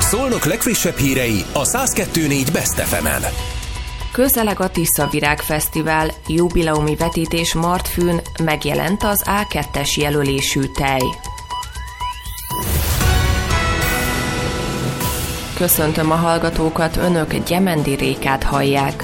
Szolnok legfrissebb hírei a 102.4 Best FM-en. Közeleg a Tisza Virág Fesztivál, jubileumi vetítés Martfűn, megjelent az A2-es jelölésű tej. Köszöntöm a hallgatókat, önök Gyemendi Rékát hallják.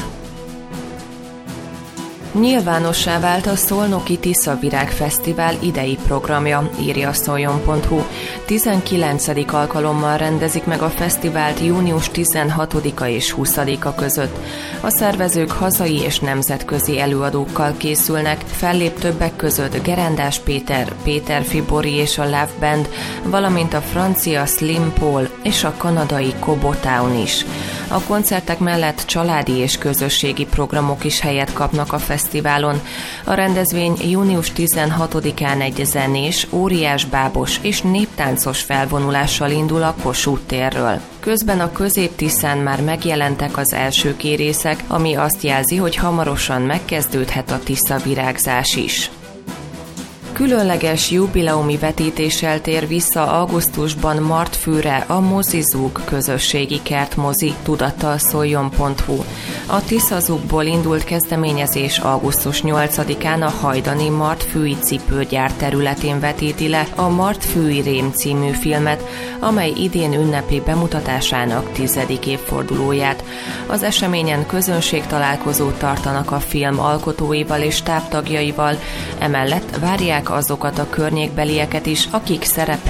Nyilvánossá vált a Szolnoki Tisza Virág Fesztivál idei programja, írja a Szoljon.hu. 19. alkalommal rendezik meg a fesztivált június 16-a és 20-a között. A szervezők hazai és nemzetközi előadókkal készülnek, fellép többek között Gerendás Péter, Péter Fibori és a Love Band, valamint a francia Slim Paul és a kanadai Cobotown is. A koncertek mellett családi és közösségi programok is helyet kapnak a fesztiválon. A rendezvény június 16-án egy zenés, óriás bábos és néptáncos felvonulással indul a Kossuth térről. Közben a Közép-Tiszán már megjelentek az első kérészek, ami azt jelzi, hogy hamarosan megkezdődhet a tiszavirágzás is. Különleges jubileumi vetítéssel tér vissza augusztusban Martfűre a Mozizug közösségi kertmozi, tudatta a Szoljon.hu. A Tiszazugból indult kezdeményezés augusztus 8-án a hajdani Martfűi cipőgyár területén vetíti le a Martfűi Rém című filmet, amely idén ünnepli bemutatásának 10. évfordulóját. Az eseményen közönségtalálkozót tartanak a film alkotóival és táptagjaival, emellett várják azokat a környékbelieket is, akik szerepelnek